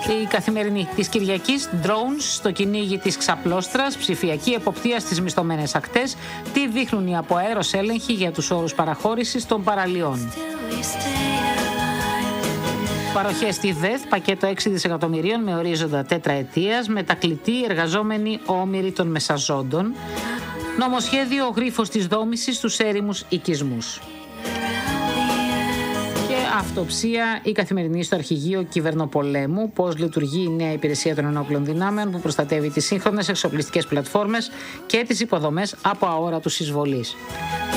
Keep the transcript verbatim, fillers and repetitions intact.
Η καθημερινή της Κυριακής, drones στο κυνήγι της ξαπλώστρας, ψηφιακή εποπτεία στις μισθωμένες ακτές, τι δείχνουν οι από αέρος έλεγχοι για τους όρους παραχώρησης των παραλιών. Παροχές στη ΔΕΘ, πακέτο έξι δισεκατομμυρίων με ορίζοντα τετραετίας, μετακλητή εργαζόμενοι όμηροι των μεσαζόντων, νομοσχέδιο ο γρίφος της δόμησης στους έρημους οικισμούς. Αυτοψία, η καθημερινή στο αρχηγείο κυβερνοπολέμου, πώς λειτουργεί η νέα υπηρεσία των ενόπλων δυνάμεων που προστατεύει τις σύγχρονες εξοπλιστικές πλατφόρμες και τις υποδομές από αόρατους εισβολείς.